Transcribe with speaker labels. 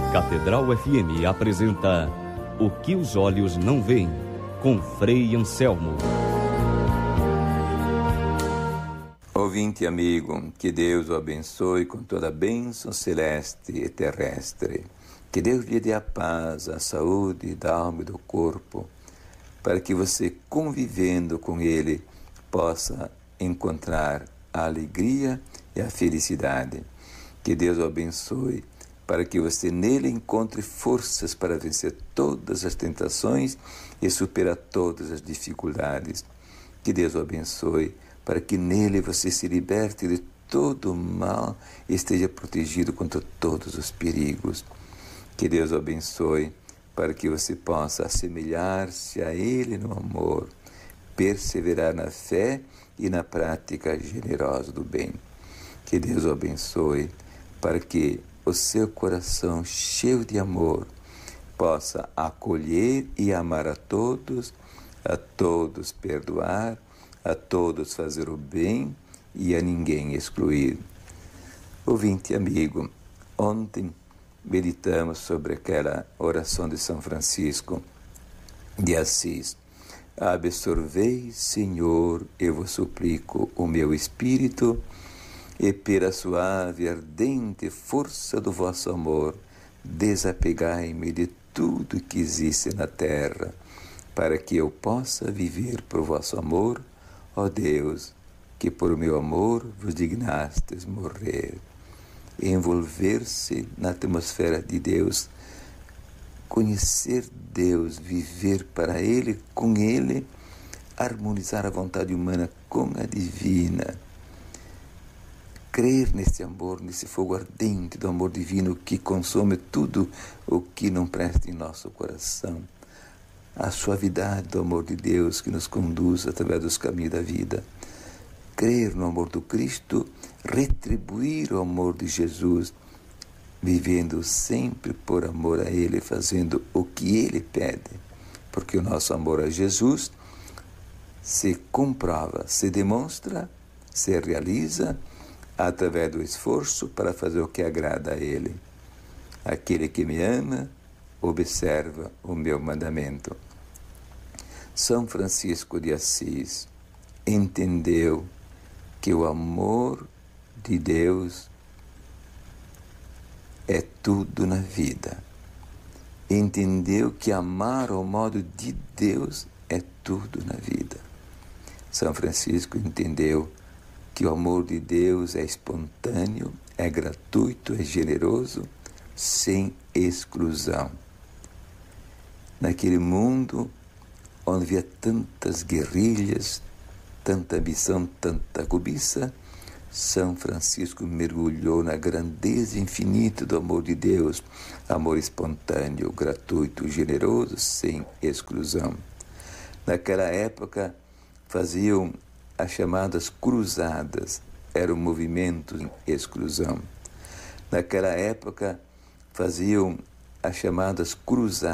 Speaker 1: Catedral FM apresenta O que os olhos não veem, com Frei Anselmo.
Speaker 2: Ouvinte amigo, que Deus o abençoe com toda a bênção celeste e terrestre. Que Deus lhe dê a paz, a saúde da alma e do corpo, para que você, convivendo com Ele, possa encontrar a alegria e a felicidade. Que Deus o abençoe, para que você nele encontre forças para vencer todas as tentações e superar todas as dificuldades. Que Deus o abençoe, para que nele você se liberte de todo o mal e esteja protegido contra todos os perigos. Que Deus o abençoe, para que você possa assemelhar-se a Ele no amor, perseverar na fé e na prática generosa do bem. Que Deus o abençoe, para que o seu coração cheio de amor possa acolher e amar a todos perdoar, a todos fazer o bem e a ninguém excluir. Ouvinte amigo, ontem meditamos sobre aquela oração de São Francisco de Assis. Absorvei, Senhor, eu vos suplico, o meu espírito, e pela suave, ardente força do vosso amor, desapegai-me de tudo que existe na terra, para que eu possa viver por vosso amor, ó Deus, que por meu amor vos dignastes morrer. Envolver-se na atmosfera de Deus, conhecer Deus, viver para Ele, com Ele, harmonizar a vontade humana com a divina. Crer nesse amor, nesse fogo ardente do amor divino que consome tudo o que não presta em nosso coração. A suavidade do amor de Deus que nos conduz através dos caminhos da vida. Crer no amor do Cristo, retribuir o amor de Jesus, vivendo sempre por amor a Ele, fazendo o que Ele pede. Porque o nosso amor a Jesus se comprova, se demonstra, se realiza através do esforço para fazer o que agrada a Ele. Aquele que me ama, observa o meu mandamento. São Francisco de Assis entendeu que o amor de Deus é tudo na vida. Entendeu que amar ao modo de Deus é tudo na vida. São Francisco entendeu que o amor de Deus é espontâneo, é gratuito, é generoso, sem exclusão. Naquele mundo onde havia tantas guerrilhas, tanta ambição, tanta cobiça, São Francisco mergulhou na grandeza infinita do amor de Deus, amor espontâneo, gratuito, generoso, sem exclusão. Naquela época faziam as chamadas cruzadas, eram movimentos em exclusão. Naquela época faziam as chamadas cruzadas,